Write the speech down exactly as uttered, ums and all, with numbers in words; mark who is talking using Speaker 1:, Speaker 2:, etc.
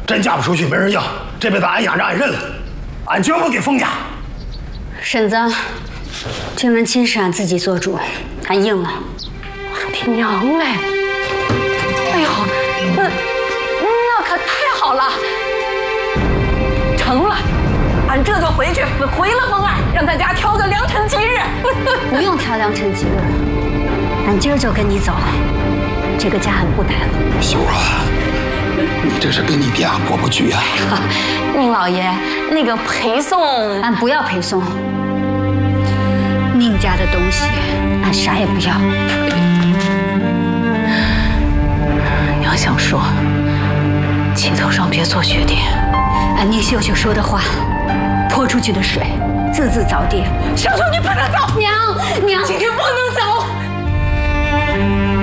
Speaker 1: 真嫁不出去没人要，这辈子俺养着俺认了，俺绝不给封家。
Speaker 2: 婶子，这门亲事俺自己做主，俺应了。
Speaker 3: 我的娘嘞！哎呦，那那可太好了，成了。 俺这就回去回了封案，让大家挑个良辰吉日。
Speaker 2: 不用挑良辰吉日，俺今儿就跟你走，这个家俺不待了。
Speaker 1: 秀儿啊，你这是跟你爹过不去啊！
Speaker 3: 宁老爷，那个陪送，
Speaker 2: 俺不要陪送。宁家的东西，俺啥也不要。
Speaker 3: 你要想说，气头上别做决定。
Speaker 2: 俺宁秀秀说的话。 泼出去的水，字字凿地。
Speaker 3: 秀秀，你不能走！
Speaker 2: 娘，娘，
Speaker 3: 今天不能走。